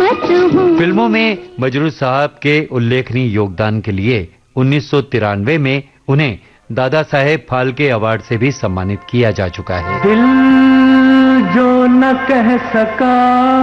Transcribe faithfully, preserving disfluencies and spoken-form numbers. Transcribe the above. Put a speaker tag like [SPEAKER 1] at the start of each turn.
[SPEAKER 1] जन्नत हूँ।
[SPEAKER 2] फिल्मों में मजरू साहब के उल्लेखनीय योगदान के लिए उन्नीस सौ तिरानवे में उन्हें दादा साहेब फाल्के अवार्ड से भी सम्मानित किया जा चुका है।
[SPEAKER 3] दिल जो न कह सका